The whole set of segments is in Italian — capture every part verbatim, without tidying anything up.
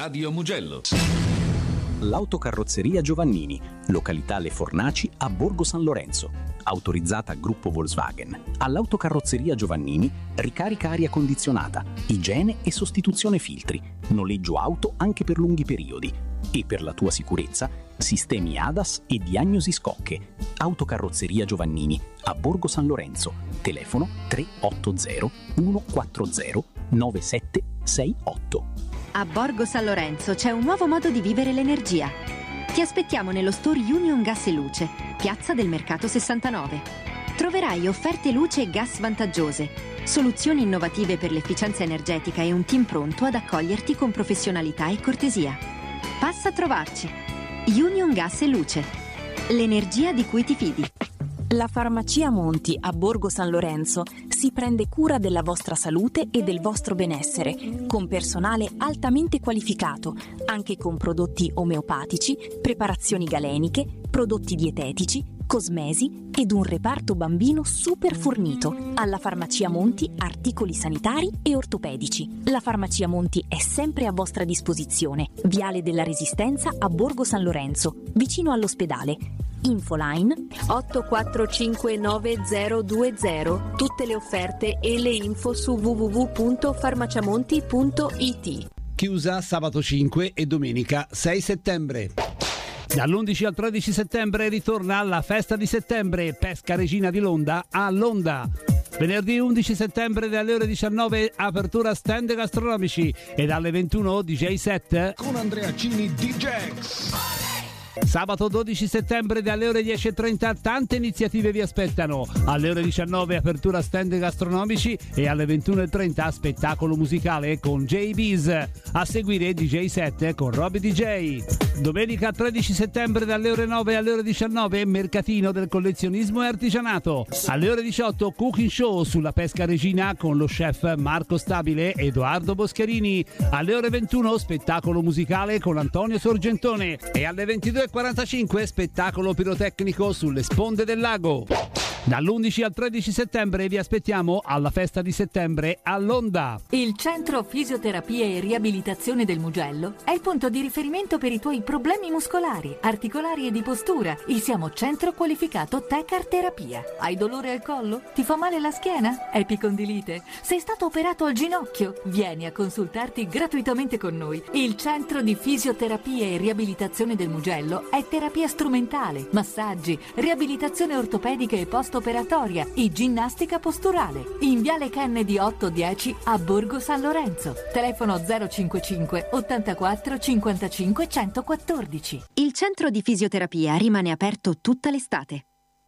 Radio Mugello. L'Autocarrozzeria Giovannini, località Le Fornaci a Borgo San Lorenzo. Autorizzata Gruppo Volkswagen. All'Autocarrozzeria Giovannini, ricarica aria condizionata, igiene e sostituzione filtri, noleggio auto anche per lunghi periodi. E per la tua sicurezza, sistemi A D A S e diagnosi scocche. Autocarrozzeria Giovannini a Borgo San Lorenzo. Telefono tre otto zero uno quattro zero nove sette sei otto. A Borgo San Lorenzo c'è un nuovo modo di vivere l'energia. Ti aspettiamo nello store Union Gas e Luce, Piazza del Mercato sessantanove. Troverai offerte luce e gas vantaggiose, soluzioni innovative per l'efficienza energetica e un team pronto ad accoglierti con professionalità e cortesia. Passa a trovarci. Union Gas e Luce. L'energia di cui ti fidi. La Farmacia Monti a Borgo San Lorenzo si prende cura della vostra salute e del vostro benessere, con personale altamente qualificato, anche con prodotti omeopatici, preparazioni galeniche, prodotti dietetici, cosmesi ed un reparto bambino super fornito. Alla Farmacia Monti articoli sanitari e ortopedici. La Farmacia Monti è sempre a vostra disposizione. Viale della Resistenza a Borgo San Lorenzo, vicino all'ospedale. Infoline otto quattro cinque nove zero due zero. Tutte le offerte e le info su w w w punto farmaciamonti punto i t. Chiusa sabato cinque e domenica sei settembre. Dall'undici al tredici settembre ritorna la festa di settembre Pesca Regina di Londa a Londa. Venerdì undici settembre dalle ore diciannove apertura stand gastronomici e dalle ventuno D J set con Andrea Cini D J. Sabato dodici settembre dalle ore dieci e trenta tante iniziative vi aspettano. Alle ore diciannove apertura stand gastronomici e alle ventuno e trenta spettacolo musicale con J B's. A seguire D J set con Roby D J. Domenica tredici settembre dalle ore nove alle ore diciannove mercatino del collezionismo e artigianato. Alle ore diciotto cooking show sulla pesca regina con lo chef Marco Stabile e Edoardo Boscherini. Alle ore ventuno spettacolo musicale con Antonio Sorgentone e alle ventidue e quarantacinque spettacolo pirotecnico sulle sponde del lago. Dall'undici al tredici settembre vi aspettiamo alla festa di settembre a Londa. Il Centro Fisioterapia e Riabilitazione del Mugello è il punto di riferimento per i tuoi problemi muscolari, articolari e di postura. Il siamo centro qualificato Tecar Terapia. Hai dolore al collo? Ti fa male la schiena? Epicondilite? Sei stato operato al ginocchio? Vieni a consultarti gratuitamente con noi. Il Centro di Fisioterapia e Riabilitazione del Mugello è terapia strumentale, massaggi, riabilitazione ortopedica e post operatoria e ginnastica posturale. In Viale Kennedy otto dieci a Borgo San Lorenzo. Telefono zero cinquantacinque ottantaquattro cinquantacinque centoquattordici. Il centro di fisioterapia rimane aperto tutta l'estate.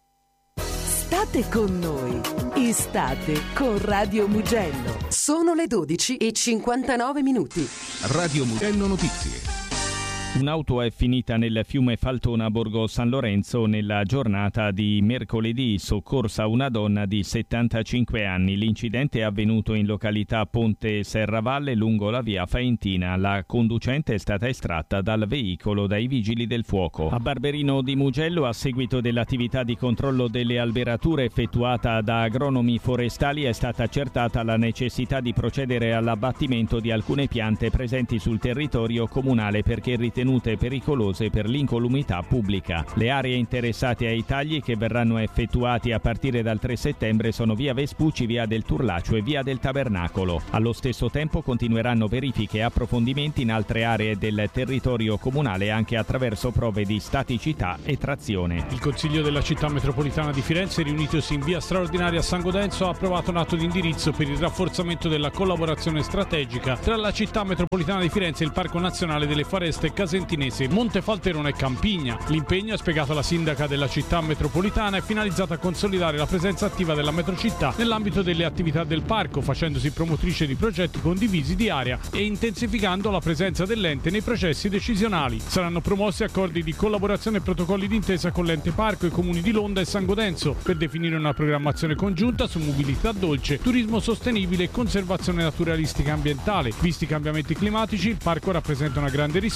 State con noi. Estate con Radio Mugello. Sono le dodici e cinquantanove minuti. Radio Mugello Notizie. Un'auto è finita nel fiume Faltona a Borgo San Lorenzo nella giornata di mercoledì, soccorsa una donna di settantacinque anni. L'incidente è avvenuto in località Ponte Serravalle lungo la via Faentina. La conducente è stata estratta dal veicolo dai vigili del fuoco. A Barberino di Mugello, a seguito dell'attività di controllo delle alberature effettuata da agronomi forestali, è stata accertata la necessità di procedere all'abbattimento di alcune piante presenti sul territorio comunale perché ritenute pericolose per l'incolumità pubblica. Le aree interessate ai tagli, che verranno effettuati a partire dal tre settembre, sono via Vespucci, via del Turlaccio e via del Tabernacolo. Allo stesso tempo continueranno verifiche e approfondimenti in altre aree del territorio comunale anche attraverso prove di staticità e trazione. Il Consiglio della Città Metropolitana di Firenze, riunitosi in via straordinaria a San Godenzo, ha approvato un atto di indirizzo per il rafforzamento della collaborazione strategica tra la Città Metropolitana di Firenze e il Parco Nazionale delle Foreste Casentinese, Montefalterone e Campigna. L'impegno, ha spiegato la sindaca della città metropolitana, è finalizzato a consolidare la presenza attiva della metrocittà nell'ambito delle attività del parco, facendosi promotrice di progetti condivisi di area e intensificando la presenza dell'ente nei processi decisionali. Saranno promossi accordi di collaborazione e protocolli d'intesa con l'ente parco e i comuni di Londa e San Godenzo per definire una programmazione congiunta su mobilità dolce, turismo sostenibile e conservazione naturalistica e ambientale. Visti i cambiamenti climatici, il parco rappresenta una grande risorsa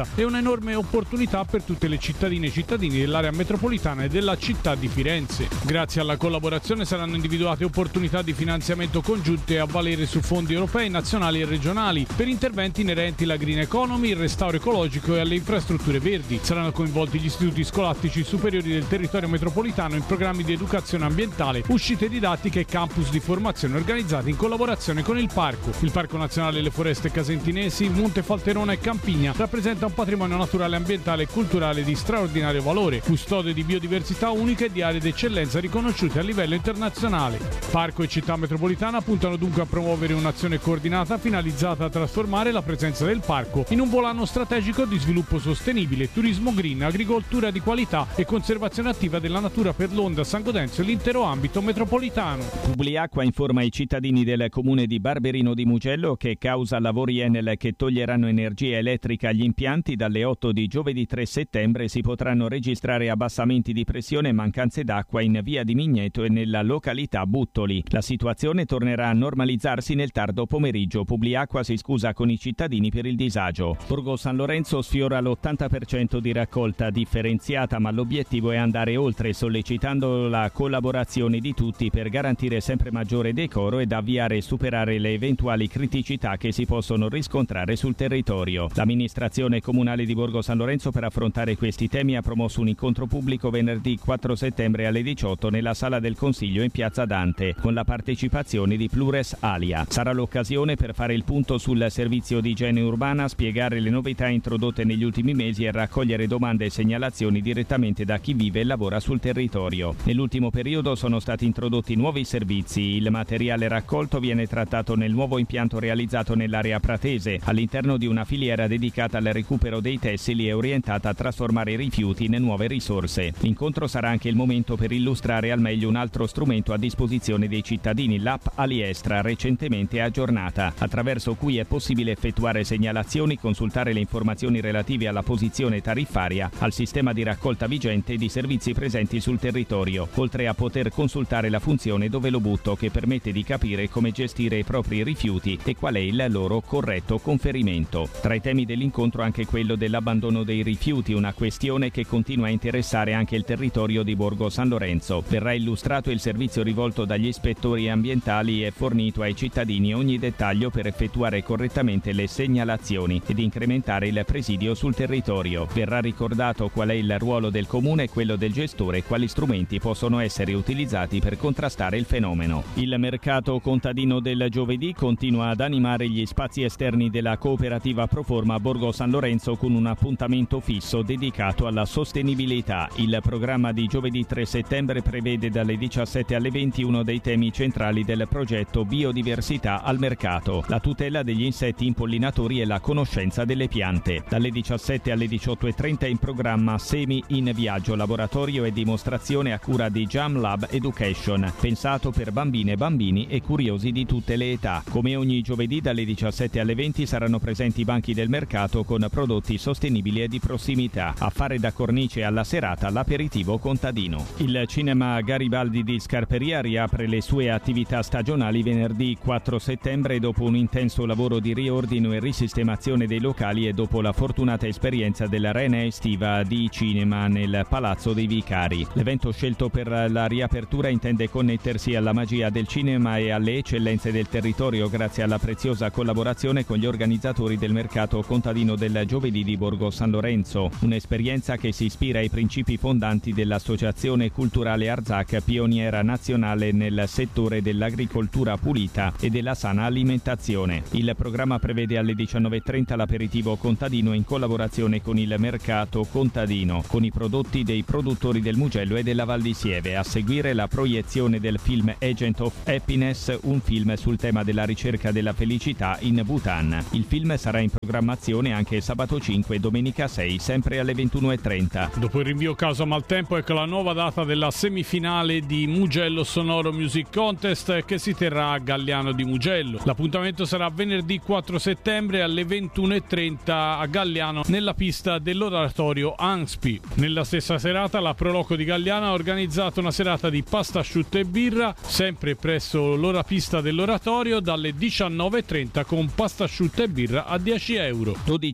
e un'enorme opportunità per tutte le cittadine e cittadini dell'area metropolitana e della città di Firenze. Grazie alla collaborazione saranno individuate opportunità di finanziamento congiunte a valere su fondi europei, nazionali e regionali per interventi inerenti alla green economy, il restauro ecologico e alle infrastrutture verdi. Saranno coinvolti gli istituti scolastici superiori del territorio metropolitano in programmi di educazione ambientale, uscite didattiche e campus di formazione organizzati in collaborazione con il parco. Il Parco Nazionale Le Foreste Casentinesi, Monte Falterona e Campigna rappresenta un patrimonio naturale, ambientale e culturale di straordinario valore, custode di biodiversità unica e di aree d'eccellenza riconosciute a livello internazionale. Parco e città metropolitana puntano dunque a promuovere un'azione coordinata finalizzata a trasformare la presenza del parco in un volano strategico di sviluppo sostenibile, turismo green, agricoltura di qualità e conservazione attiva della natura per l'Onda, San Gaudenzio e l'intero ambito metropolitano. Publiacqua informa i cittadini del comune di Barberino di Mugello che causa lavori Enel che toglieranno energia elettrica agli impianti, dalle otto di giovedì tre settembre si potranno registrare abbassamenti di pressione e mancanze d'acqua in via di Migneto e nella località Buttoli. La situazione tornerà a normalizzarsi nel tardo pomeriggio. Publiacqua si scusa con i cittadini per il disagio. Borgo San Lorenzo sfiora l'ottanta per cento di raccolta differenziata, ma l'obiettivo è andare oltre, sollecitando la collaborazione di tutti per garantire sempre maggiore decoro ed avviare e superare le eventuali criticità che si possono riscontrare sul territorio. L'amministrazione comunale di Borgo San Lorenzo, per affrontare questi temi, ha promosso un incontro pubblico venerdì quattro settembre alle diciotto nella sala del Consiglio in Piazza Dante, con la partecipazione di Plures Alia. Sarà l'occasione per fare il punto sul servizio di igiene urbana, spiegare le novità introdotte negli ultimi mesi e raccogliere domande e segnalazioni direttamente da chi vive e lavora sul territorio. Nell'ultimo periodo sono stati introdotti nuovi servizi. Il materiale raccolto viene trattato nel nuovo impianto realizzato nell'area pratese, all'interno di una filiera dedicata al recupero dei tessili e orientata a trasformare i rifiuti in nuove risorse. L'incontro sarà anche il momento per illustrare al meglio un altro strumento a disposizione dei cittadini, l'app Aliestra, recentemente aggiornata, attraverso cui è possibile effettuare segnalazioni, consultare le informazioni relative alla posizione tariffaria, al sistema di raccolta vigente e di servizi presenti sul territorio, oltre a poter consultare la funzione Dove lo butto, che permette di capire come gestire i propri rifiuti e qual è il loro corretto conferimento. Tra i temi dell'incontro anche quello dell'abbandono dei rifiuti, una questione che continua a interessare anche il territorio di Borgo San Lorenzo. Verrà illustrato il servizio rivolto dagli ispettori ambientali e fornito ai cittadini ogni dettaglio per effettuare correttamente le segnalazioni ed incrementare il presidio sul territorio. Verrà ricordato qual è il ruolo del comune e quello del gestore e quali strumenti possono essere utilizzati per contrastare il fenomeno. Il mercato contadino del giovedì continua ad animare gli spazi esterni della cooperativa Proforma a Borgo San Lorenzo con un appuntamento fisso dedicato alla sostenibilità. Il programma di giovedì tre settembre prevede dalle diciassette alle venti uno dei temi centrali del progetto Biodiversità al mercato, la tutela degli insetti impollinatori e la conoscenza delle piante. Dalle diciassette alle diciotto e trenta in programma Semi in Viaggio, laboratorio e dimostrazione a cura di Jam Lab Education, pensato per bambine, bambini e curiosi di tutte le età. Come ogni giovedì dalle diciassette alle venti saranno presenti i banchi del mercato con prodotti sostenibili e di prossimità. A fare da cornice alla serata l'aperitivo contadino. Il cinema Garibaldi di Scarperia riapre le sue attività stagionali venerdì quattro settembre dopo un intenso lavoro di riordino e risistemazione dei locali e dopo la fortunata esperienza dell'arena estiva di cinema nel Palazzo dei Vicari. L'evento scelto per la riapertura intende connettersi alla magia del cinema e alle eccellenze del territorio grazie alla preziosa collaborazione con gli organizzatori del mercato contadino del giovedì di Borgo San Lorenzo, un'esperienza che si ispira ai principi fondanti dell'Associazione Culturale Arzac, pioniera nazionale nel settore dell'agricoltura pulita e della sana alimentazione. Il programma prevede alle diciannove e trenta l'aperitivo contadino in collaborazione con il mercato contadino, con i prodotti dei produttori del Mugello e della Val di Sieve. A seguire la proiezione del film Agent of Happiness, un film sul tema della ricerca della felicità in Bhutan. Il film sarà in programmazione anche sabato cinque e domenica sei, sempre alle ventuno e trenta. Dopo il rinvio causa maltempo, ecco la nuova data della semifinale di Mugello Sonoro Music Contest che si terrà a Galliano di Mugello. L'appuntamento sarà venerdì quattro settembre alle ventuno e trenta a Galliano nella pista dell'oratorio Anspi. Nella stessa serata la Proloco di Galliano ha organizzato una serata di pasta asciutta e birra sempre presso l'ora pista dell'oratorio dalle diciannove e trenta con pasta asciutta e birra a dieci euro. dodici concerti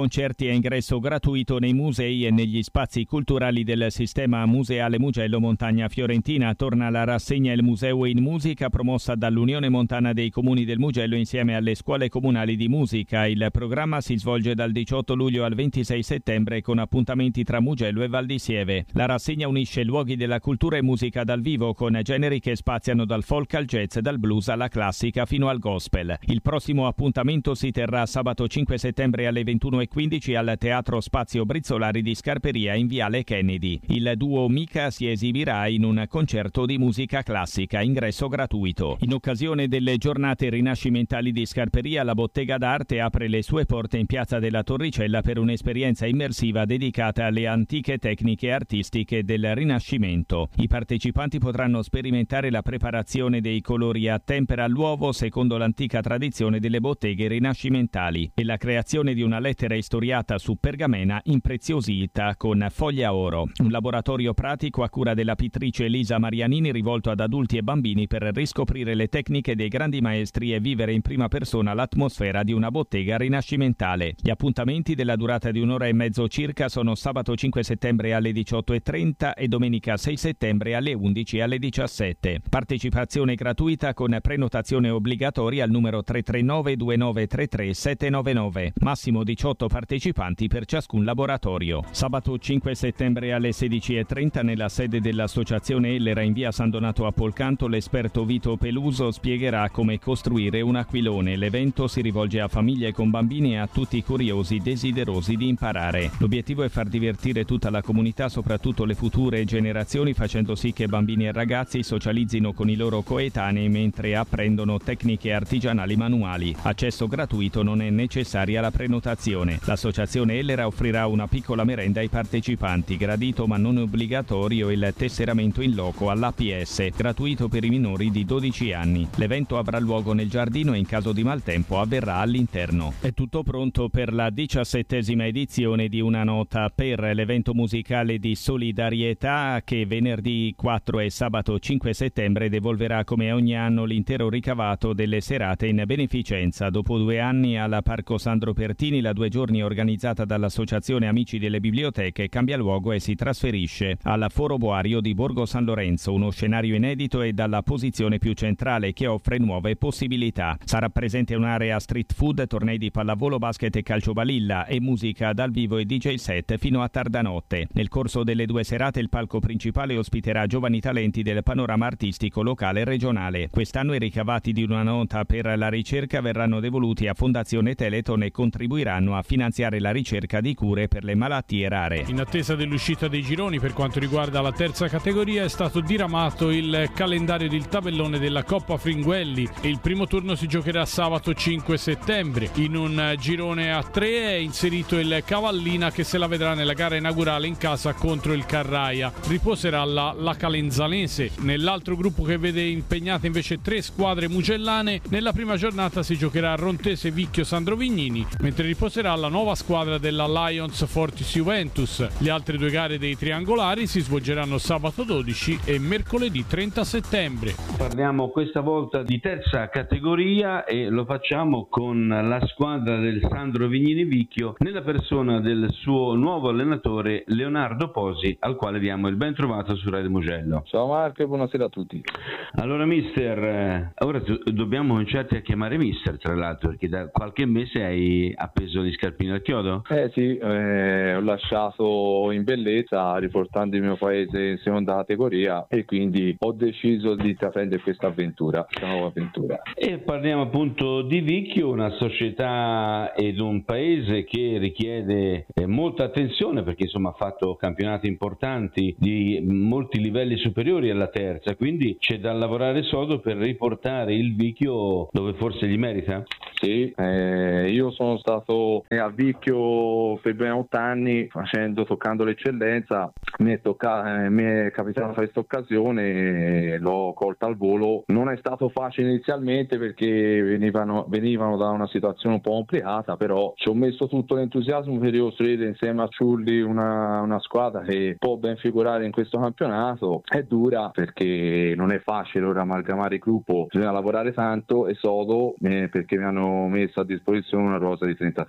concerti a ingresso gratuito nei musei e negli spazi culturali del sistema museale Mugello Montagna Fiorentina. Torna la rassegna Il Museo in Musica, promossa dall'Unione Montana dei Comuni del Mugello insieme alle scuole comunali di musica. Il programma si svolge dal diciotto luglio al ventisei settembre con appuntamenti tra Mugello e Val di Sieve. La rassegna unisce luoghi della cultura e musica dal vivo con generi che spaziano dal folk al jazz, dal blues alla classica fino al gospel. Il prossimo appuntamento si terrà sabato cinque settembre alle ventuno e quindici al Teatro Spazio Brizzolari di Scarperia in Viale Kennedy. Il duo Mica si esibirà in un concerto di musica classica, ingresso gratuito. In occasione delle giornate rinascimentali di Scarperia, la Bottega d'Arte apre le sue porte in Piazza della Torricella per un'esperienza immersiva dedicata alle antiche tecniche artistiche del Rinascimento. I partecipanti potranno sperimentare la preparazione dei colori a tempera all'uovo secondo l'antica tradizione delle botteghe rinascimentali e la creazione di una lettera istoriata su pergamena impreziosita con foglie a oro. Un laboratorio pratico a cura della pittrice Elisa Marianini rivolto ad adulti e bambini per riscoprire le tecniche dei grandi maestri e vivere in prima persona l'atmosfera di una bottega rinascimentale. Gli appuntamenti della durata di un'ora e mezzo circa sono sabato cinque settembre alle diciotto e trenta e domenica sei settembre alle undici e alle diciassette. Partecipazione gratuita con prenotazione obbligatoria al numero tre tre nove due nove tre tre sette nove nove. Massimo diciotto partecipanti per ciascun laboratorio. Sabato cinque settembre alle sedici e trenta nella sede dell'Associazione Ellera in via San Donato a Polcanto l'esperto Vito Peluso spiegherà come costruire un aquilone. L'evento si rivolge a famiglie con bambini e a tutti i curiosi desiderosi di imparare. L'obiettivo è far divertire tutta la comunità, soprattutto le future generazioni, facendo sì che bambini e ragazzi socializzino con i loro coetanei mentre apprendono tecniche artigianali manuali. Accesso gratuito, non è necessaria la prenotazione. L'associazione Ellera offrirà una piccola merenda ai partecipanti, gradito ma non obbligatorio il tesseramento in loco all'A P S, gratuito per i minori di dodici anni. L'evento avrà luogo nel giardino e in caso di maltempo avverrà all'interno. È tutto pronto per la diciassettesima edizione di Una Nota per l'evento musicale di solidarietà che venerdì quattro e sabato cinque settembre devolverà come ogni anno l'intero ricavato delle serate in beneficenza. Dopo due anni al Parco Sandro Pertini, la due giorni organizzata dall'Associazione Amici delle Biblioteche cambia luogo e si trasferisce al Foro Boario di Borgo San Lorenzo, uno scenario inedito e dalla posizione più centrale che offre nuove possibilità. Sarà presente un'area street food, tornei di pallavolo, basket e calcio balilla e musica dal vivo e D J set fino a tarda notte. Nel corso delle due serate il palco principale ospiterà giovani talenti del panorama artistico locale e regionale. Quest'anno i ricavati di Una Nota per la ricerca verranno devoluti a Fondazione Teleton e contribuiranno a finanziare la ricerca di cure per le malattie rare. In attesa dell'uscita dei gironi per quanto riguarda la terza categoria è stato diramato il calendario del tabellone della Coppa Fringuelli e il primo turno si giocherà sabato cinque settembre. In un girone a tre è inserito il Cavallina che se la vedrà nella gara inaugurale in casa contro il Carraia. Riposerà la, la Calenzanese. Nell'altro gruppo che vede impegnate invece tre squadre mugellane, nella prima giornata si giocherà a Rontese Vicchio Sandro Vignini, mentre riposerà la nuova squadra della Lions Fortis Juventus. Le altre due gare dei triangolari si svolgeranno sabato dodici e mercoledì trenta settembre. Parliamo questa volta di terza categoria e lo facciamo con la squadra del Sandro Vignini Vicchio nella persona del suo nuovo allenatore Leonardo Posi, al quale diamo il ben trovato su Radio Mugello. Ciao Marco e buonasera a tutti. Allora mister, eh, ora t- dobbiamo cominciarti a chiamare mister, tra l'altro, perché da qualche mese hai appeso gli scarpini al chiodo? Eh sì, eh, ho lasciato in bellezza riportando il mio paese in seconda categoria e quindi ho deciso di intraprendere questa avventura, questa nuova avventura. E parliamo appunto di Vicchio, una società ed un paese che richiede eh, molta attenzione perché insomma ha fatto campionati importanti di molti livelli superiori alla terza, quindi c'è da lavorare sodo per riportare il Vicchio dove forse gli merita? Sì, eh, io sono stato a Vicchio per ben otto anni facendo, toccando l'eccellenza, mi è, tocca, eh, mi è capitato questa occasione e l'ho colta al volo. Non è stato facile inizialmente perché venivano, venivano da una situazione un po' complicata, però ci ho messo tutto l'entusiasmo per costruire insieme a Ciulli una, una squadra che può ben figurare in questo campionato. È dura perché non è facile ora amalgamare il gruppo, bisogna lavorare tanto e sodo eh, perché mi hanno messo a disposizione una rosa di trentasei giocatori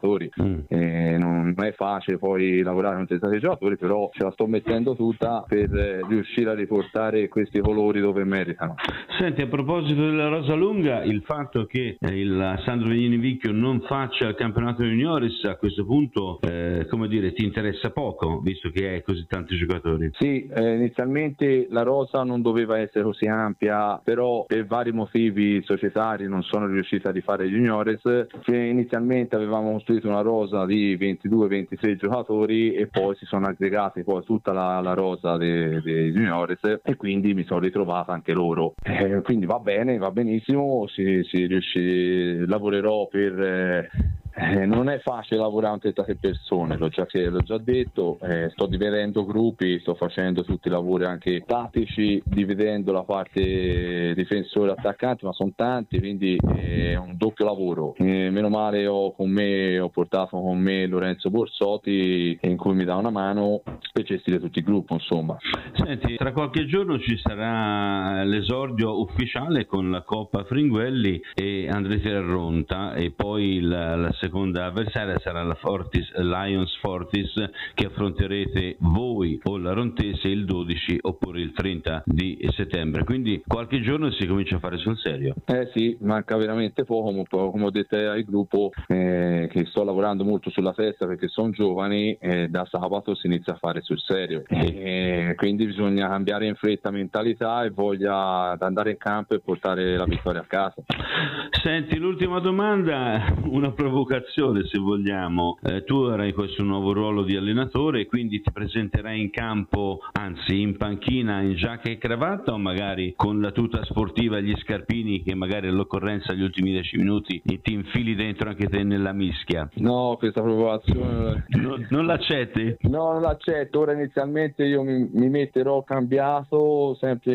giocatori. Mm. Eh, non è facile poi lavorare con trentasei giocatori, però ce la sto mettendo tutta per eh, riuscire a riportare questi colori dove meritano. Senti, a proposito della rosa lunga, il fatto che eh, il Sandro Venini Vicchio non faccia il campionato juniores a questo punto, eh, come dire, ti interessa poco, visto che hai così tanti giocatori? Sì, eh, inizialmente la rosa non doveva essere così ampia, però per vari motivi societari non sono riusciti a rifare i juniores. Che inizialmente avevamo costruito una rosa di ventidue ventisei giocatori e poi si sono aggregati poi tutta la, la rosa dei, dei juniores e quindi mi sono ritrovato anche loro. Eh, quindi va bene, va benissimo, si, si riusci, lavorerò per... Eh, Eh, non è facile lavorare con trentasei persone, l'ho già, l'ho già detto, eh, sto dividendo gruppi, sto facendo tutti i lavori anche tattici, dividendo la parte difensore attaccante, ma sono tanti, quindi è un doppio lavoro. Eh, meno male ho con me, ho portato con me Lorenzo Borsotti, in cui mi dà una mano per gestire tutti i gruppi, insomma. Senti, tra qualche giorno ci sarà l'esordio ufficiale con la Coppa Fringuelli e andrete a Ronta e poi la, la seconda avversaria sarà la Fortis, Lions Fortis, che affronterete voi o la Rontese il dodici oppure il trenta di settembre, quindi qualche giorno si comincia a fare sul serio. Eh sì, manca veramente poco, come ho detto al gruppo, eh, che sto lavorando molto sulla testa perché sono giovani, eh, da sabato si inizia a fare sul serio, eh, quindi bisogna cambiare in fretta mentalità e voglia di andare in campo e portare la vittoria a casa. Senti, l'ultima domanda, una provocazione se vogliamo, eh, tu avrai questo nuovo ruolo di allenatore e quindi ti presenterai in campo, anzi in panchina in giacca e cravatta o magari con la tuta sportiva e gli scarpini che magari all'occorrenza agli ultimi dieci minuti ti infili dentro anche te nella mischia? No, questa provocazione no, non l'accetti? No, non l'accetto. Ora inizialmente io mi, mi metterò cambiato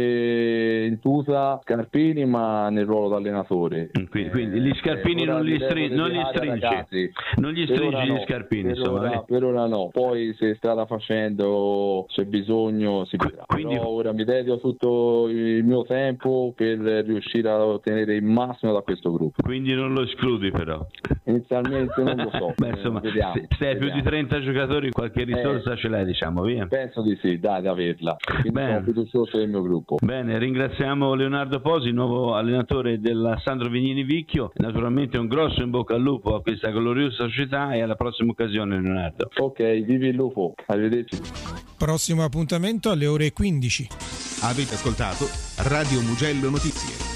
sempre in tuta, scarpini, ma nel ruolo da allenatore. Quindi, quindi gli scarpini eh, non, li string- non li stringi? Ragazzi, non gli stringi gli no, scarpini, per insomma. Ora, eh. per ora no, poi se strada facendo c'è bisogno si vedrà. Quindi... Però ora mi dedico tutto il mio tempo per riuscire a ottenere il massimo da questo gruppo. Quindi non lo escludi però? Inizialmente non lo so. Beh, insomma, vediamo, se, se hai più di trenta giocatori qualche risorsa eh, ce l'hai, diciamo, via? Penso di sì, dai, di averla. Quindi Bene. sono fiducioso del mio gruppo. Bene, ringraziamo Leonardo Posi, nuovo allenatore della Sandro Venini Vicchio. Naturalmente un grosso in bocca al lupo a questa gloriosa società e alla prossima occasione, Leonardo. Ok, vivi il lupo, arrivederci. Prossimo appuntamento alle ore quindici. Avete ascoltato Radio Mugello Notizie.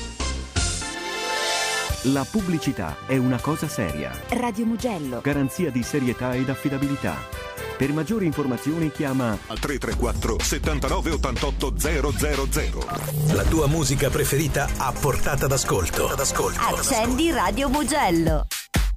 La pubblicità è una cosa seria. Radio Mugello. Garanzia di serietà ed affidabilità. Per maggiori informazioni chiama al tre tre quattro settantanove ottantotto zero zero zero. La tua musica preferita a portata d'ascolto. Accendi Radio Mugello.